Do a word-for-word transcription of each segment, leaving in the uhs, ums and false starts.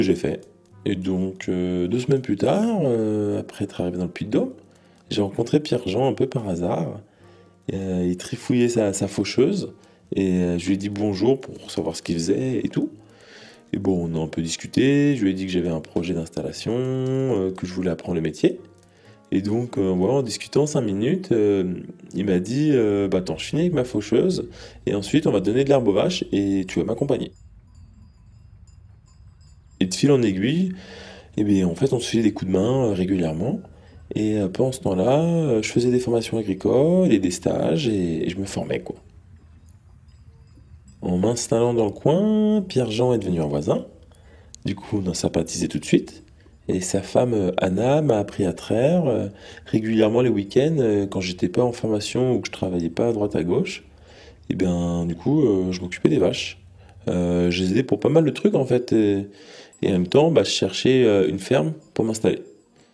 J'ai fait. Et donc, euh, deux semaines plus tard, euh, après être arrivé dans le Puy-de-Dôme, j'ai rencontré Pierre-Jean un peu par hasard. Euh, il trifouillait sa, sa faucheuse et euh, je lui ai dit bonjour pour savoir ce qu'il faisait et tout. Et bon, on a un peu discuté, je lui ai dit que j'avais un projet d'installation, euh, que je voulais apprendre le métier. Et donc, euh, voilà, en discutant cinq minutes, euh, il m'a dit euh, bah attends, je finis avec ma faucheuse et ensuite on va te donner de l'herbe aux vaches et tu vas m'accompagner. Et de fil en aiguille, et bien en fait on se filait des coups de main euh, régulièrement. Et euh, pendant ce temps-là, euh, je faisais des formations agricoles et des stages et, et je me formais quoi. En m'installant dans le coin, Pierre-Jean est devenu un voisin. Du coup, on a sympathisé tout de suite. Et sa femme euh, Anna m'a appris à traire euh, régulièrement les week-ends euh, quand j'étais pas en formation ou que je travaillais pas à droite à gauche. Et bien, du coup, euh, je m'occupais des vaches. Euh, je les aidais pour pas mal de trucs en fait. Et, et en même temps, bah, je cherchais euh, une ferme pour m'installer.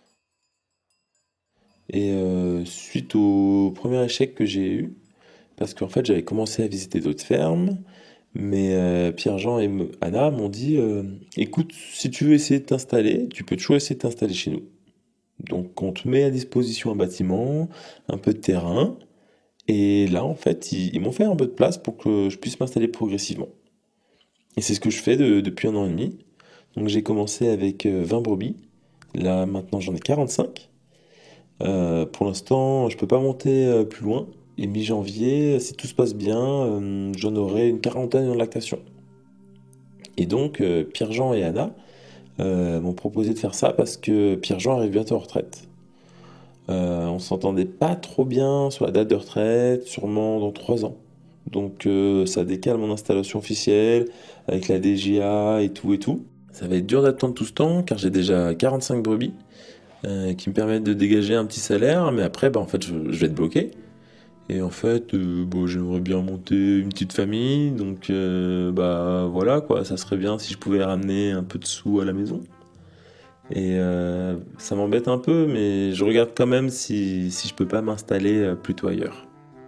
Et euh, suite au premier échec que j'ai eu, parce qu'en fait j'avais commencé à visiter d'autres fermes, mais euh, Pierre-Jean et me- Anna m'ont dit euh, écoute, si tu veux essayer de t'installer, tu peux toujours essayer de t'installer chez nous. Donc on te met à disposition un bâtiment, un peu de terrain, et là en fait ils, ils m'ont fait un peu de place pour que je puisse m'installer progressivement. Et c'est ce que je fais de- depuis un an et demi. Donc j'ai commencé avec euh, vingt brebis, là maintenant j'en ai quarante-cinq. Euh, pour l'instant je peux pas monter euh, plus loin, et mi-janvier, si tout se passe bien, euh, j'en aurai une quarantaine en lactation. Et donc euh, Pierre-Jean et Anna euh, m'ont proposé de faire ça parce que Pierre-Jean arrive bientôt en retraite. Euh, on s'entendait pas trop bien sur la date de retraite, sûrement dans trois ans. Donc euh, ça décale mon installation officielle avec la D G A et tout et tout. Ça va être dur d'attendre tout ce temps car j'ai déjà quarante-cinq brebis euh, qui me permettent de dégager un petit salaire, mais après bah, en fait je, je vais être bloqué. Et en fait, euh, bon, j'aimerais bien monter une petite famille, donc euh, bah voilà quoi, ça serait bien si je pouvais ramener un peu de sous à la maison. Et euh, ça m'embête un peu, mais je regarde quand même si, si je peux pas m'installer euh, plutôt ailleurs.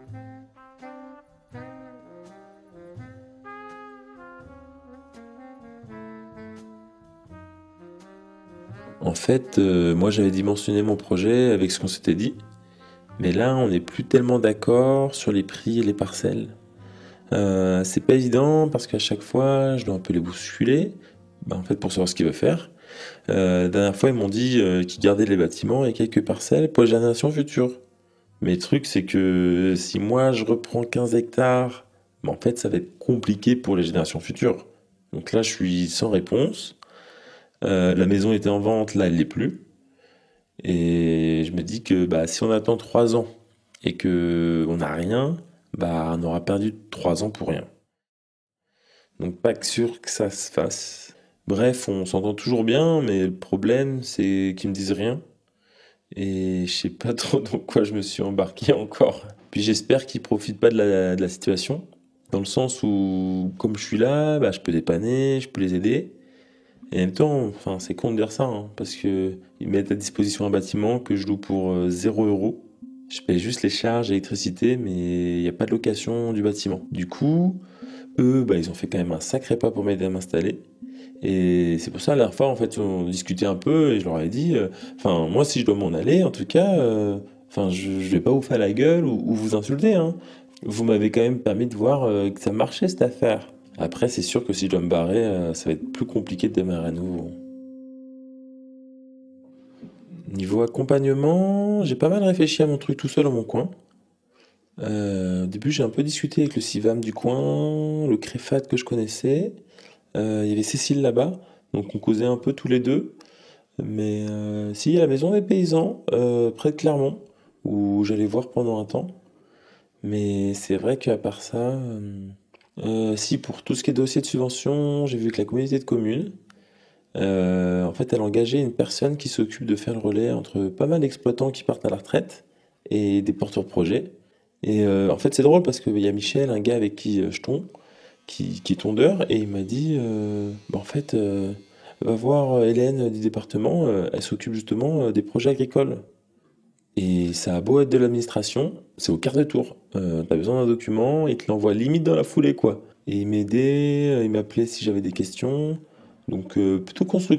En fait, euh, moi j'avais dimensionné mon projet avec ce qu'on s'était dit, mais là on n'est plus tellement d'accord sur les prix et les parcelles. Euh, c'est pas évident parce qu'à chaque fois je dois un peu les bousculer, bah, en fait pour savoir ce qu'ils veulent faire. Euh, la dernière fois ils m'ont dit euh, qu'ils gardaient les bâtiments et quelques parcelles pour les générations futures. Mais le truc, c'est que si moi je reprends quinze hectares, bah, en fait, ça va être compliqué pour les générations futures. Donc là, je suis sans réponse. Euh, la maison était en vente, là, elle l'est plus. Et je me dis que bah, si on attend trois ans et que on n'a rien, bah, on aura perdu trois ans pour rien. Donc pas que sûr que ça se fasse. Bref, on s'entend toujours bien, mais le problème, c'est qu'ils me disent rien. Et je sais pas trop dans quoi je me suis embarqué encore. Puis j'espère qu'ils profitent pas de la, de la situation, dans le sens où, comme je suis là, bah, je peux dépanner, je peux les aider. Et en même temps, enfin, c'est con de dire ça, hein, parce que ils mettent à disposition un bâtiment que je loue pour euh, zéro euro. Je paye juste les charges d'électricité, mais il n'y a pas de location du bâtiment. Du coup, eux, bah, ils ont fait quand même un sacré pas pour m'aider à m'installer. Et c'est pour ça, la dernière fois, en fait, on discutait un peu et je leur ai dit, euh, enfin, moi, si je dois m'en aller, en tout cas, euh, enfin, je, je vais pas vous faire la gueule ou, ou vous insulter, hein. Vous m'avez quand même permis de voir euh, que ça marchait cette affaire. Après, c'est sûr que si je dois me barrer, euh, ça va être plus compliqué de démarrer à nouveau. Niveau accompagnement, j'ai pas mal réfléchi à mon truc tout seul dans mon coin. Euh, au début, j'ai un peu discuté avec le CIVAM du coin, le CREFAT que je connaissais. Euh, Il y avait Cécile là-bas, donc on causait un peu tous les deux. Mais euh, si, à la maison des paysans, euh, près de Clermont, où j'allais voir pendant un temps. Mais c'est vrai qu'à part ça, euh, euh, si pour tout ce qui est dossier de subvention, j'ai vu que la communauté de communes, euh, en fait, elle a engagé une personne qui s'occupe de faire le relais entre pas mal d'exploitants qui partent à la retraite et des porteurs de projets. Et euh, en fait, c'est drôle parce qu'il y a Michel, un gars avec qui euh, je tombe, qui, qui est tondeur, et il m'a dit, euh, bah, en fait, euh, va voir euh, Hélène du département, euh, elle s'occupe justement euh, des projets agricoles. Et ça a beau être de l'administration, c'est au quart de tour. Euh, t'as besoin d'un document, il te l'envoie limite dans la foulée, quoi. Et il m'aidait, euh, il m'appelait si j'avais des questions. Donc euh, plutôt constructif.